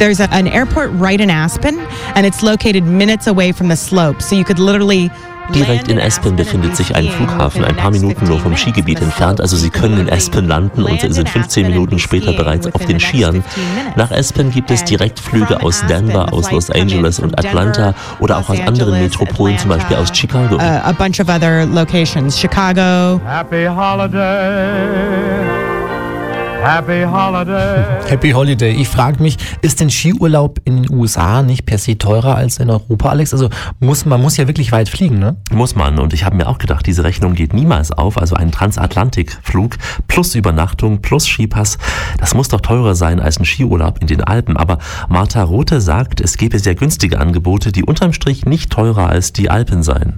There's an airport right in Aspen, and it's located minutes away from the slope, so you could literally... Direkt in Aspen befindet sich ein Flughafen, ein paar Minuten nur vom Skigebiet entfernt. Also Sie können in Aspen landen und sind 15 Minuten später bereits auf den Skiern. Nach Aspen gibt es Direktflüge aus Denver, aus Los Angeles und Atlanta oder auch aus anderen Metropolen, zum Beispiel aus Chicago. A bunch of other locations, Chicago. Happy Holiday. Happy Holiday. Happy Holiday. Ich frage mich, ist denn Skiurlaub in den USA nicht per se teurer als in Europa, Alex? Also man muss ja wirklich weit fliegen, ne? Muss man. Und ich habe mir auch gedacht, diese Rechnung geht niemals auf. Also ein Transatlantikflug plus Übernachtung plus Skipass, das muss doch teurer sein als ein Skiurlaub in den Alpen. Aber Martha Rothe sagt, es gebe sehr günstige Angebote, die unterm Strich nicht teurer als die Alpen seien.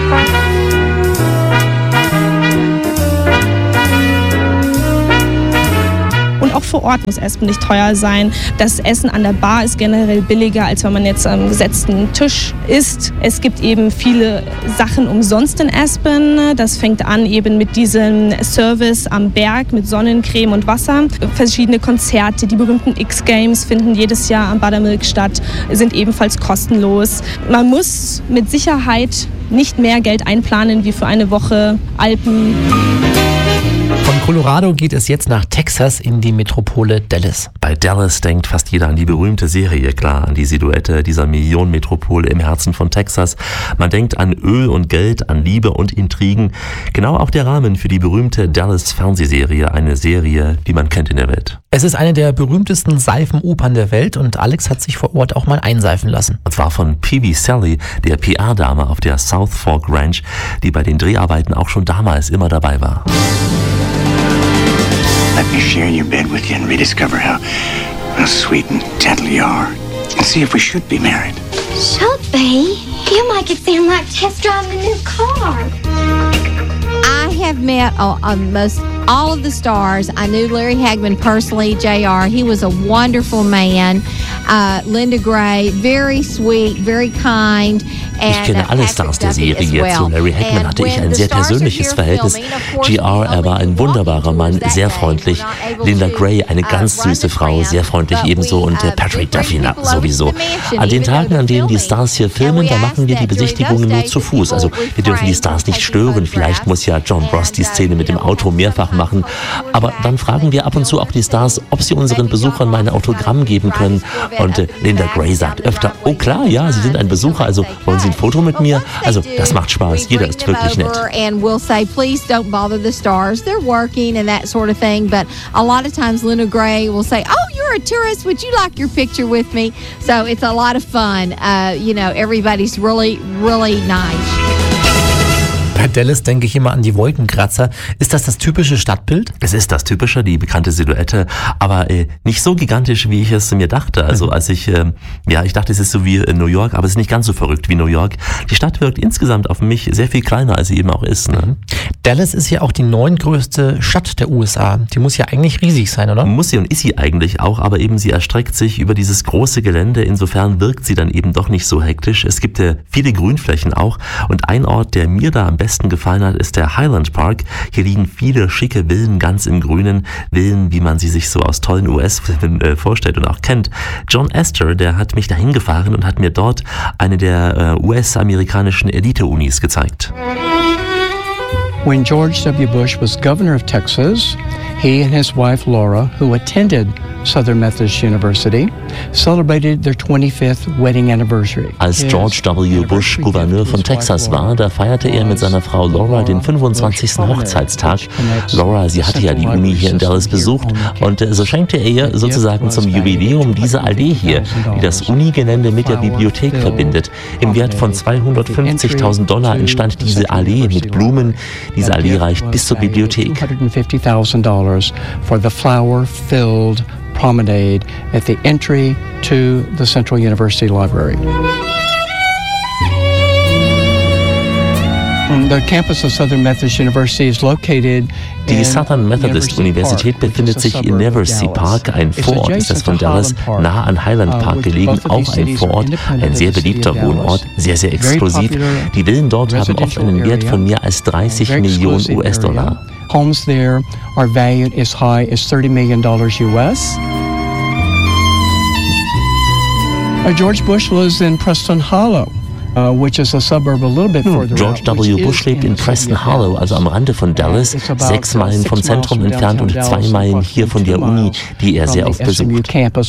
Und auch vor Ort muss Aspen nicht teuer sein. Das Essen an der Bar ist generell billiger, als wenn man jetzt am gesetzten Tisch isst. Es gibt eben viele Sachen umsonst in Aspen. Das fängt an eben mit diesem Service am Berg mit Sonnencreme und Wasser. Verschiedene Konzerte, die berühmten X-Games finden jedes Jahr am Buttermilk statt, sind ebenfalls kostenlos. Man muss mit Sicherheit nicht mehr Geld einplanen wie für eine Woche Alpen. Von Colorado geht es jetzt nach Texas in die Metropole Dallas. Bei Dallas denkt fast jeder an die berühmte Serie, klar, an die Silhouette dieser Millionenmetropole im Herzen von Texas. Man denkt an Öl und Geld, an Liebe und Intrigen. Genau auch der Rahmen für die berühmte Dallas-Fernsehserie, eine Serie, die man kennt in der Welt. Es ist eine der berühmtesten Seifenopern der Welt und Alex hat sich vor Ort auch mal einseifen lassen. Und zwar von P.V. Sally, der PR-Dame auf der South Fork Ranch, die bei den Dreharbeiten auch schon damals immer dabei war. Let me share your bed with you and rediscover how sweet and gentle you are. And see if we should be married. Should be? You make it sound like test driving a new car. I have met almost all of the stars. I knew Larry Hagman personally, JR. He was a wonderful man. Linda Gray, very sweet, very kind. Ich kenne alle Stars der Serie. Zu Larry Hagman hatte ich ein sehr persönliches Verhältnis. GR, er war ein wunderbarer Mann, sehr freundlich. Linda Gray, eine ganz süße Frau, sehr freundlich ebenso. Und der Patrick Duffy sowieso. An den Tagen, an denen die Stars hier filmen, da machen wir die Besichtigungen nur zu Fuß. Also wir dürfen die Stars nicht stören. Vielleicht muss ja John Ross die Szene mit dem Auto mehrfach machen. Aber dann fragen wir ab und zu auch die Stars, ob sie unseren Besuchern mein Autogramm geben können. Und Linda Gray sagt öfter, oh klar, ja, Sie sind ein Besucher, also wollen Sie ein Foto mit mir? Also das macht Spaß, jeder ist wirklich nett. And we'll say, please don't bother the stars, they're working and that sort of thing. But a lot of times Linda Gray will say, oh, you're a tourist, would you like your picture with me? So it's a lot of fun. Everybody's really, really nice. Bei Dallas denke ich immer an die Wolkenkratzer. Ist das typische Stadtbild? Es ist das typische, die bekannte Silhouette, aber nicht so gigantisch, wie ich es mir dachte. Also als ich dachte, es ist so wie New York, aber es ist nicht ganz so verrückt wie New York. Die Stadt wirkt insgesamt auf mich sehr viel kleiner, als sie eben auch ist. Ne? Dallas ist ja auch die 9. Stadt der USA. Die muss ja eigentlich riesig sein, oder? Muss sie und ist sie eigentlich auch, aber eben sie erstreckt sich über dieses große Gelände. Insofern wirkt sie dann eben doch nicht so hektisch. Es gibt viele Grünflächen auch und ein Ort, der mir da am besten gefallen hat, ist der Highland Park. Hier liegen viele schicke Villen ganz im Grünen. Villen, wie man sie sich so aus tollen US-Filmen vorstellt und auch kennt. John Astor, der hat mich dahin gefahren und hat mir dort eine der US-amerikanischen Elite-Unis gezeigt. When George W. Bush was governor of Texas, he and his wife Laura, who attended Southern Methodist University, celebrated their 25th wedding anniversary. Als George W. Bush Gouverneur von Texas war, da feierte er mit seiner Frau Laura den 25. Hochzeitstag. Laura, sie hatte ja die Uni hier in Dallas besucht und so schenkte er ihr sozusagen zum Jubiläum diese Allee hier, die das Uni-Gelände mit der Bibliothek verbindet. Im Wert von $250.000 entstand diese Allee mit Blumen. Diese Allee reicht bis zur Bibliothek. $250,000 for the flower-filled promenade at the entry to the Central University Library. The campus of Southern Methodist University is located. Die Southern Methodist Universität befindet sich in Neversea Park, ein Vorort ist das von Dallas, nah an Highland Park gelegen, auch ein Vorort, ein sehr beliebter Wohnort, sehr, sehr exklusiv. Die Villen dort haben oft einen Wert von mehr als 30 Millionen US-Dollar. Homes there are valued as high as $30 million US. George Bush lives in Preston Hollow. Which is a suburb a little bit further George W. Bush lebt in Preston Hollow, also am Rande von Dallas, 6 Meilen vom Zentrum entfernt und 2 Meilen hier von der Uni, die er sehr oft besucht.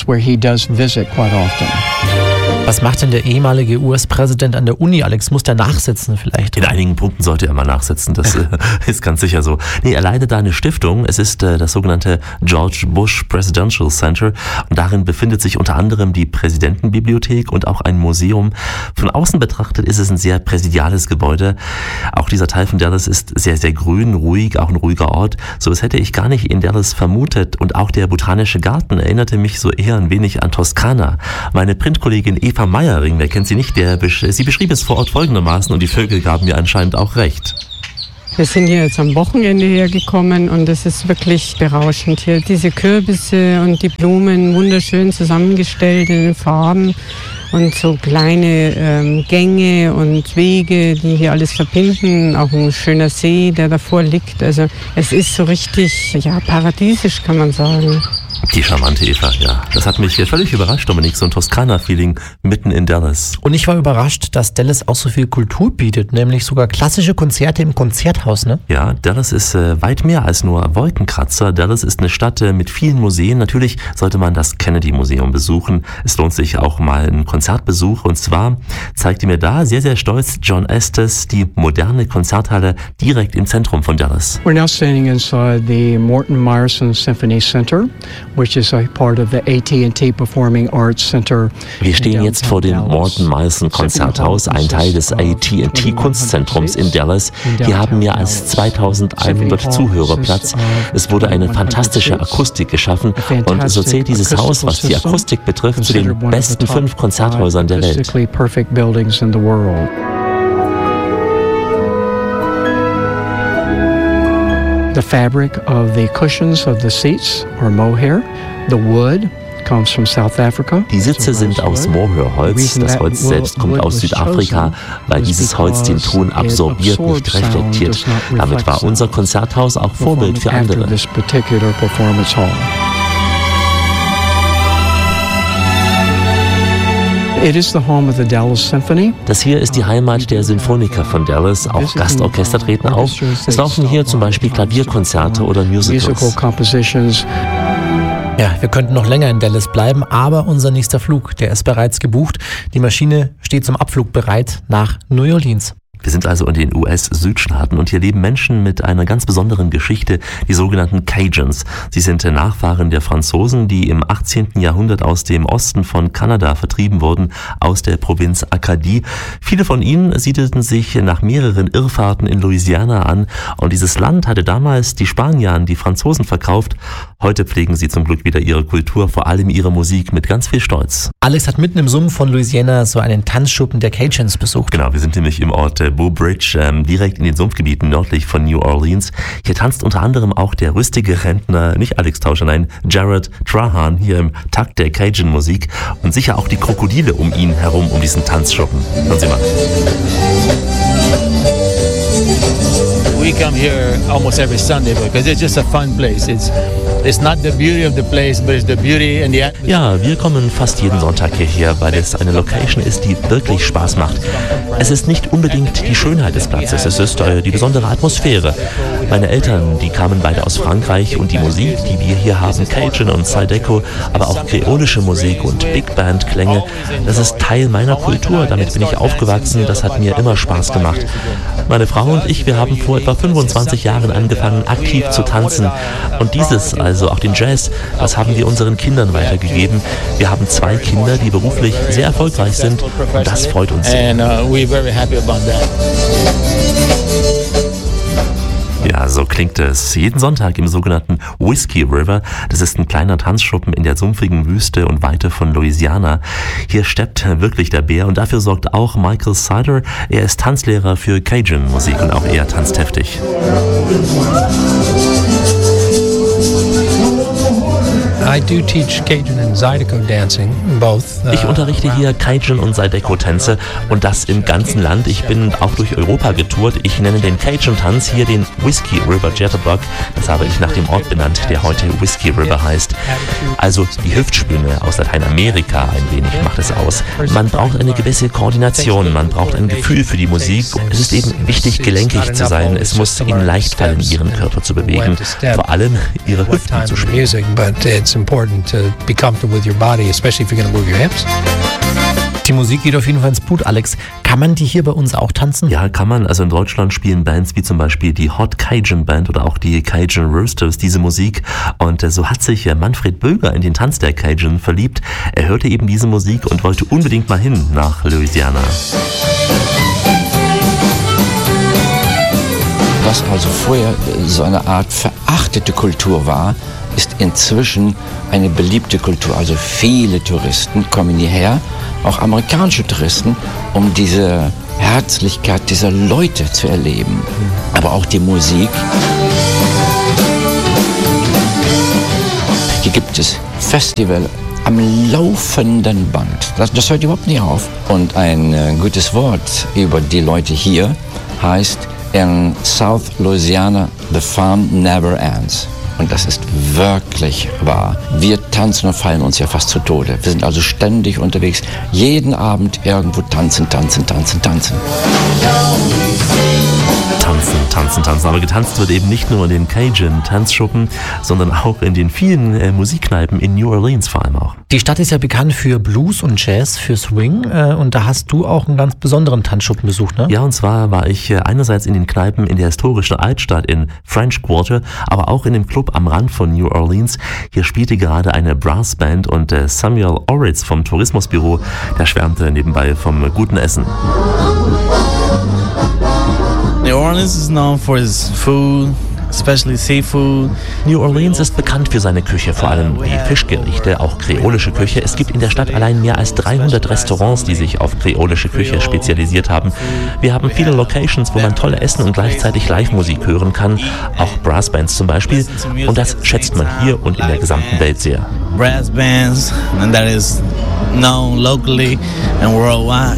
Was macht denn der ehemalige US-Präsident an der Uni, Alex? Muss der nachsitzen vielleicht? In einigen Punkten sollte er mal nachsitzen, das ist ganz sicher so. Nee, er leitet da eine Stiftung. Es ist das sogenannte George Bush Presidential Center und darin befindet sich unter anderem die Präsidentenbibliothek und auch ein Museum. Von außen betrachtet ist es ein sehr präsidiales Gebäude. Auch dieser Teil von Dallas ist sehr, sehr grün, ruhig, auch ein ruhiger Ort. So was hätte ich gar nicht in Dallas vermutet. Und auch der Botanische Garten erinnerte mich so eher ein wenig an Toskana. Meine Printkollegin Eva Meyering, wer kennt sie nicht, sie beschrieb es vor Ort folgendermaßen und die Vögel gaben mir anscheinend auch recht. Wir sind hier jetzt am Wochenende hergekommen und es ist wirklich berauschend hier. Diese Kürbisse und die Blumen wunderschön zusammengestellt in den Farben und so kleine Gänge und Wege, die hier alles verbinden. Auch ein schöner See, der davor liegt. Also es ist so richtig, ja, paradiesisch, kann man sagen. Die charmante Eva, ja. Das hat mich völlig überrascht, Dominik, so ein Toskana-Feeling mitten in Dallas. Und ich war überrascht, dass Dallas auch so viel Kultur bietet, nämlich sogar klassische Konzerte im Konzerthaus, ne? Ja, Dallas ist weit mehr als nur Wolkenkratzer. Dallas ist eine Stadt mit vielen Museen. Natürlich sollte man das Kennedy-Museum besuchen. Es lohnt sich auch mal ein Konzertbesuch. Und zwar zeigte mir da sehr, sehr stolz John Estes die moderne Konzerthalle direkt im Zentrum von Dallas. We're now standing inside the Morton Meyerson Symphony Center, which is a part of the AT&T Performing Arts Center. Wir stehen jetzt vor dem Morton Meyerson Konzerthaus, ein Teil des AT&T Kunstzentrums in Dallas. Hier haben mehr als 2100 Zuhörer Platz. Es wurde eine fantastische Akustik geschaffen und so zählt dieses Haus, was die Akustik betrifft, zu den besten 5 Konzerthäusern der Welt. The fabric of the cushions of the seats are mohair. The wood comes from South Africa. Die Sitze sind aus Mohair-Holz. Das Holz selbst kommt aus Südafrika, weil dieses Holz den Ton absorbiert, nicht reflektiert. Damit war unser Konzerthaus auch Vorbild für andere. It is the home of the Dallas Symphony. Das hier ist die Heimat der Symphoniker von Dallas. Auch Gastorchester treten auf. Es laufen hier zum Beispiel Klavierkonzerte oder Musicals. Ja, wir könnten noch länger in Dallas bleiben, aber unser nächster Flug, der ist bereits gebucht. Die Maschine steht zum Abflug bereit nach New Orleans. Wir sind also in den US-Südstaaten und hier leben Menschen mit einer ganz besonderen Geschichte, die sogenannten Cajuns. Sie sind Nachfahren der Franzosen, die im 18. Jahrhundert aus dem Osten von Kanada vertrieben wurden, aus der Provinz Akadie. Viele von ihnen siedelten sich nach mehreren Irrfahrten in Louisiana an und dieses Land hatte damals die Spanier an die Franzosen verkauft. Heute pflegen sie zum Glück wieder ihre Kultur, vor allem ihre Musik mit ganz viel Stolz. Alex hat mitten im Sumpf von Louisiana so einen Tanzschuppen der Cajuns besucht. Genau, wir sind nämlich im Ort Bow Bridge, direkt in den Sumpfgebieten nördlich von New Orleans. Hier tanzt unter anderem auch der rüstige Rentner, nicht Alex Tauscher, nein, Jared Trahan, hier im Takt der Cajun-Musik und sicher auch die Krokodile um ihn herum, um diesen Tanzschuppen. Hören Sie mal. We come here almost every Sunday because it's just a fun place. It's not the beauty of the place, but it's the beauty and the atmosphere. Ja, wir kommen fast jeden Sonntag hierher, weil es eine Location ist, die wirklich Spaß macht. Es ist nicht unbedingt die Schönheit des Platzes, es ist die besondere Atmosphäre. Meine Eltern, die kamen beide aus Frankreich und die Musik, die wir hier haben, Cajun und Zydeco, aber auch kreolische Musik und Big Band Klänge, das ist Teil meiner Kultur, damit bin ich aufgewachsen, das hat mir immer Spaß gemacht. Meine Frau und ich, wir haben vor etwa 25 Jahren angefangen, aktiv zu tanzen und dieses, also auch den Jazz, das haben wir unseren Kindern weitergegeben. Wir haben 2 Kinder, die beruflich sehr erfolgreich sind und das freut uns sehr. Ja, so klingt es jeden Sonntag im sogenannten Whiskey River. Das ist ein kleiner Tanzschuppen in der sumpfigen Wüste und Weite von Louisiana. Hier steppt wirklich der Bär und dafür sorgt auch Michael Sider. Er ist Tanzlehrer für Cajun-Musik und auch er tanzt heftig. I do teach Cajun and Zydeco dancing, both. Ich unterrichte hier Cajun und Zydeco-Tänze und das im ganzen Land. Ich bin auch durch Europa getourt. Ich nenne den Cajun-Tanz hier den Whiskey River Jitterbug. Das habe ich nach dem Ort benannt, der heute Whiskey River heißt. Also die Hüftsprünge aus Lateinamerika ein wenig macht es aus. Man braucht eine gewisse Koordination, man braucht ein Gefühl für die Musik. Es ist eben wichtig, gelenkig zu sein. Es muss ihnen leicht fallen, ihren Körper zu bewegen. Vor allem ihre Hüften zu spielen. Die Musik geht auf jeden Fall ins Blut, Alex. Kann man die hier bei uns auch tanzen? Ja, kann man. Also in Deutschland spielen Bands wie zum Beispiel die Hot Cajun Band oder auch die Cajun Roosters diese Musik. Und so hat sich Manfred Böger in den Tanz der Cajun verliebt. Er hörte eben diese Musik und wollte unbedingt mal hin nach Louisiana. Was also vorher so eine Art verachtete Kultur war, ist inzwischen eine beliebte Kultur. Also viele Touristen kommen hierher, auch amerikanische Touristen, um diese Herzlichkeit dieser Leute zu erleben. Aber auch die Musik. Hier gibt es Festival am laufenden Band. Das hört überhaupt nicht auf. Und ein gutes Wort über die Leute hier heißt: in South Louisiana, the fun never ends. Und das ist wirklich wahr. Wir tanzen und fallen uns ja fast zu Tode. Wir sind also ständig unterwegs. Jeden Abend irgendwo tanzen. Tanzen. Aber getanzt wird eben nicht nur in den Cajun-Tanzschuppen, sondern auch in den vielen Musikkneipen in New Orleans vor allem auch. Die Stadt ist ja bekannt für Blues und Jazz, für Swing. Und da hast du auch einen ganz besonderen Tanzschuppen besucht, ne? Ja, und zwar war ich einerseits in den Kneipen in der historischen Altstadt in French Quarter, aber auch in dem Club am Rand von New Orleans. Hier spielte gerade eine Brassband und Samuel Oritz vom Tourismusbüro, der schwärmte nebenbei vom guten Essen. New Orleans is known for its food, especially seafood. New Orleans ist bekannt für seine Küche, vor allem die Fischgerichte, auch kreolische Küche. Es gibt in der Stadt allein mehr als 300 Restaurants, die sich auf kreolische Küche spezialisiert haben. Wir haben viele Locations, wo man toll essen und gleichzeitig Live-Musik hören kann, auch Brassbands zum Beispiel. Und das schätzt man hier und in der gesamten Welt sehr. Brassbands, and that is known locally and worldwide.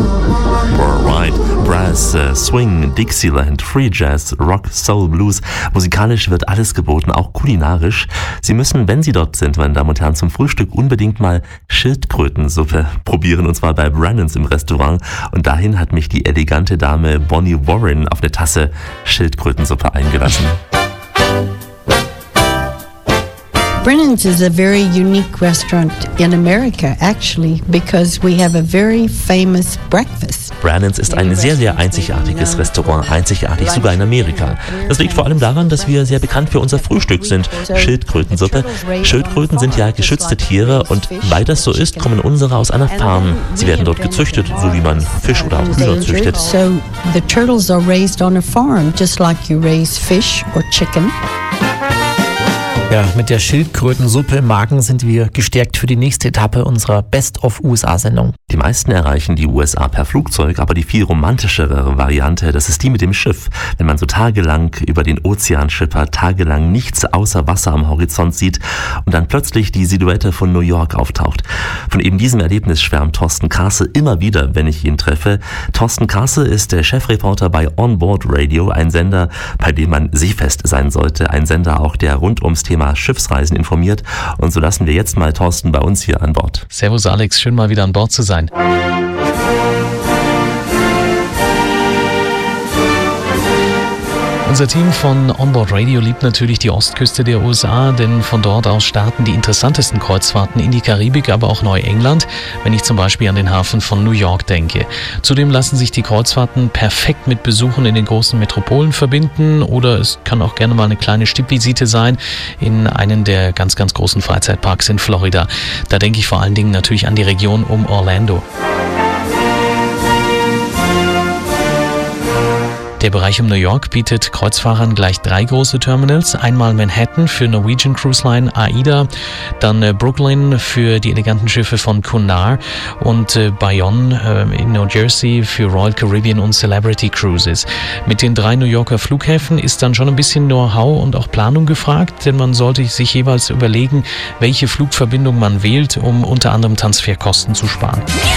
Brass, Swing, Dixieland, Free Jazz, Rock, Soul, Blues. Musikalisch wird alles geboten, auch kulinarisch. Sie müssen, wenn Sie dort sind, meine Damen und Herren, zum Frühstück unbedingt mal Schildkrötensuppe probieren, und zwar bei Brennan's im Restaurant. Und dahin hat mich die elegante Dame Bonnie Warren auf eine Tasse Schildkrötensuppe eingelassen. Brennan's is a very unique restaurant in America, actually, because we have a very famous breakfast. Brennan's ist ein sehr, sehr einzigartiges Restaurant, einzigartig sogar in Amerika. Das liegt vor allem daran, dass wir sehr bekannt für unser Frühstück sind, Schildkrötensuppe. Schildkröten sind ja geschützte Tiere und weil das so ist, kommen unsere aus einer Farm. Sie werden dort gezüchtet, so wie man Fisch oder auch Hühner züchtet. So the turtles are raised on a farm, just like you raise fish or chicken. Ja, mit der Schildkrötensuppe im Magen sind wir gestärkt für die nächste Etappe unserer Best-of-USA-Sendung. Die meisten erreichen die USA per Flugzeug, aber die viel romantischere Variante, das ist die mit dem Schiff. Wenn man so tagelang über den Ozean schippert, tagelang nichts außer Wasser am Horizont sieht und dann plötzlich die Silhouette von New York auftaucht. Von eben diesem Erlebnis schwärmt Thorsten Karse immer wieder, wenn ich ihn treffe. Thorsten Karse ist der Chefreporter bei On Board Radio, ein Sender, bei dem man seefest sein sollte. Ein Sender auch, der rund ums Thema Schiffsreisen informiert. Und so lassen wir jetzt mal Thorsten bei uns hier an Bord. Servus Alex, schön mal wieder an Bord zu sein. Unser Team von Onboard Radio liebt natürlich die Ostküste der USA, denn von dort aus starten die interessantesten Kreuzfahrten in die Karibik, aber auch Neuengland, wenn ich zum Beispiel an den Hafen von New York denke. Zudem lassen sich die Kreuzfahrten perfekt mit Besuchen in den großen Metropolen verbinden oder es kann auch gerne mal eine kleine Stippvisite sein in einen der ganz, ganz großen Freizeitparks in Florida. Da denke ich vor allen Dingen natürlich an die Region um Orlando. Der Bereich um New York bietet Kreuzfahrern gleich 3 große Terminals. Einmal Manhattan für Norwegian Cruise Line, AIDA, dann Brooklyn für die eleganten Schiffe von Cunard und Bayonne in New Jersey für Royal Caribbean und Celebrity Cruises. Mit den 3 New Yorker Flughäfen ist dann schon ein bisschen Know-how und auch Planung gefragt, denn man sollte sich jeweils überlegen, welche Flugverbindung man wählt, um unter anderem Transferkosten zu sparen.